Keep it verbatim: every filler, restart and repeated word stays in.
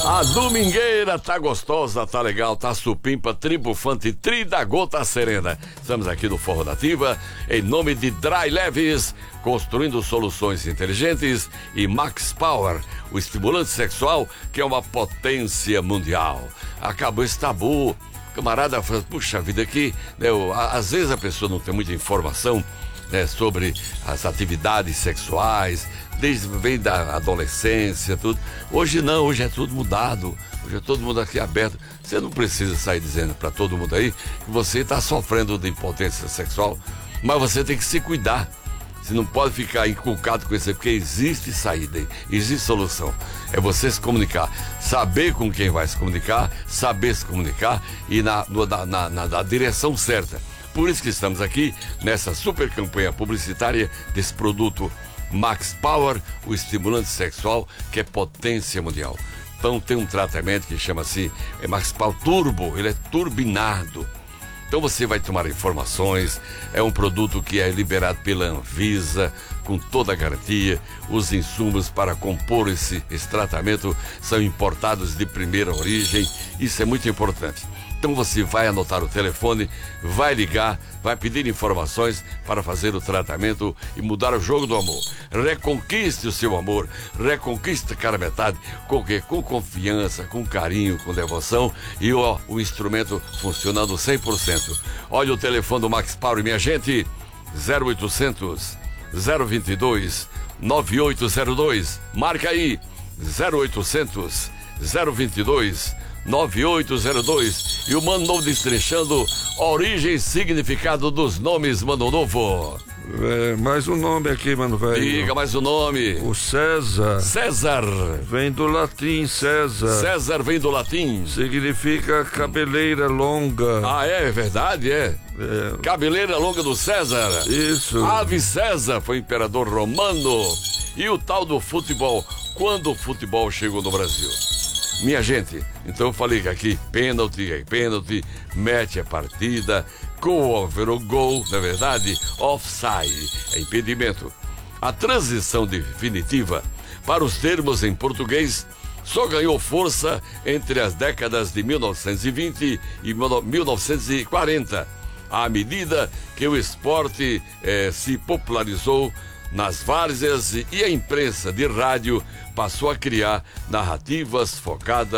A domingueira tá gostosa, tá legal, tá supimpa, tribufante, tri da gota serena. Estamos aqui no Forró da Ativa, em nome de Dry Leves, construindo soluções inteligentes, e Max Power, o estimulante sexual que é uma potência mundial. Acabou esse tabu. Camarada fala, puxa vida, aqui, né, às vezes a pessoa não tem muita informação, né, sobre as atividades sexuais, desde vem da adolescência, tudo. Hoje não, hoje é tudo mudado, hoje é todo mundo aqui aberto. Você não precisa sair dizendo para todo mundo aí que você está sofrendo de impotência sexual, mas você tem que se cuidar. Você não pode ficar inculcado com isso, porque existe saída, existe solução. É você se comunicar, saber com quem vai se comunicar, saber se comunicar e na, na, na, na, na direção certa. Por isso que estamos aqui nessa super campanha publicitária desse produto Max Power, o estimulante sexual que é potência mundial. Então tem um tratamento que chama-se é Max Power Turbo, ele é turbinado. Então você vai tomar informações, é um produto que é liberado pela Anvisa, com toda a garantia. Os insumos para compor esse, esse tratamento são importados de primeira origem, isso é muito importante. Então você vai anotar o telefone, vai ligar, vai pedir informações para fazer o tratamento e mudar o jogo do amor. Reconquiste o seu amor, reconquiste cada metade, com, com confiança, com carinho, com devoção e ó, o instrumento funcionando cem por cento. Olha o telefone do Max Power, minha gente, zero oitocentos, zero vinte e dois, nove oito zero dois. Marca aí, zero oitocentos, zero vinte e dois, nove oito zero dois. E o Mano Novo destrinchando origem e significado dos nomes, Mano Novo. É, mais um nome aqui, mano, velho. Diga mais um nome. O César. César. Vem do latim, César. César vem do latim. Significa cabeleira longa. Ah, é? É verdade, é? É. Cabeleira longa do César. Isso. Ave César foi imperador romano. E o tal do futebol. Quando o futebol chegou no Brasil? Minha gente, então eu falei que aqui pênalti é pênalti, mete a partida, cover o gol, na verdade, offside é impedimento. A transição definitiva para os termos em português só ganhou força entre as décadas de mil novecentos e vinte e mil novecentos e quarenta, à medida que o esporte eh, se popularizou nas várzeas e a imprensa de rádio passou a criar narrativas focadas